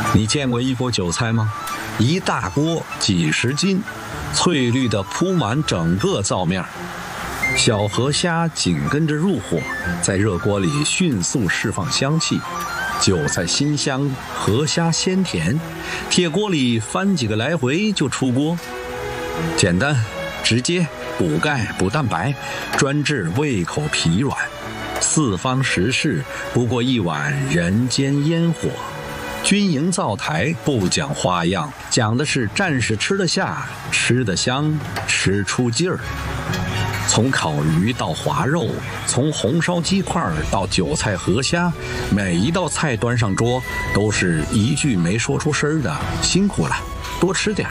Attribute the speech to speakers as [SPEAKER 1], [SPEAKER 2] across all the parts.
[SPEAKER 1] 你见过一锅韭菜吗？一大锅几十斤，翠绿的铺满整个灶面。小河虾紧跟着入火，在热锅里迅速释放香气，韭菜辛香，河虾鲜甜，铁锅里翻几个来回就出锅。简单直接，补钙补蛋白，专治胃口疲软。四方食事，不过一碗人间烟火。军营灶台不讲花样，讲的是战士吃得下，吃得香，吃出劲儿。从烤鱼到滑肉，从红烧鸡块到韭菜河虾，每一道菜端上桌，都是一句没说出声的辛苦了，多吃点。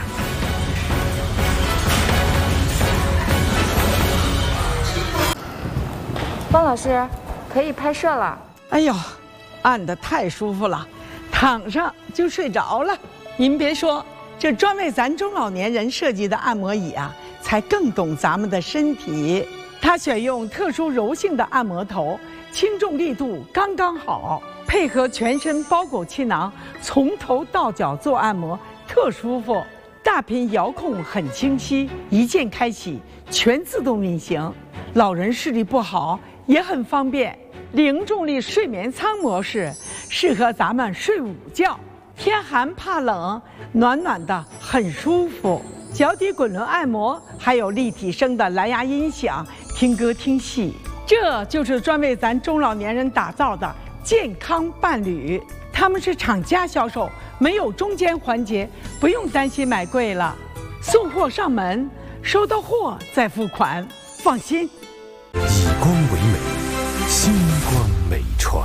[SPEAKER 2] 方老师，可以拍摄了。
[SPEAKER 3] 哎呦，按得太舒服了，躺上就睡着了。您别说，这专为咱中老年人设计的按摩椅啊，才更懂咱们的身体。它选用特殊柔性的按摩头，轻重力度刚刚好，配合全身包裹气囊，从头到脚做按摩，特舒服。大屏遥控很清晰，一键开启，全自动运行。老人视力不好也很方便。零重力睡眠舱模式适合咱们睡午觉，天寒怕冷，暖暖的很舒服。脚底滚轮按摩，还有立体声的蓝牙音响，听歌听戏。这就是专为咱中老年人打造的健康伴侣。他们是厂家销售，没有中间环节，不用担心买贵了。送货上门，收到货再付款，放心。
[SPEAKER 4] 以光为美，星光美传。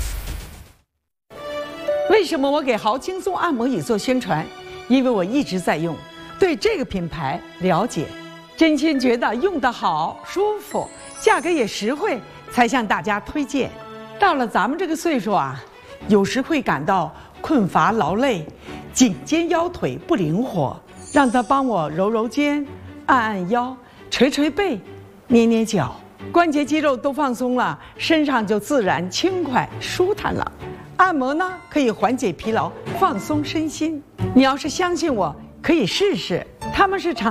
[SPEAKER 3] 为什么我给豪轻松按摩椅做宣传？因为我一直在用，对这个品牌了解，真心觉得用得好、舒服，价格也实惠，才向大家推荐。到了咱们这个岁数啊，有时会感到困乏劳累，颈肩腰腿不灵活，让他帮我揉揉肩，按按腰，捶捶背，捏捏脚，关节肌肉都放松了，身上就自然轻快舒坦了。按摩呢，可以缓解疲劳，放松身心。你要是相信我，可以试试。他们是厂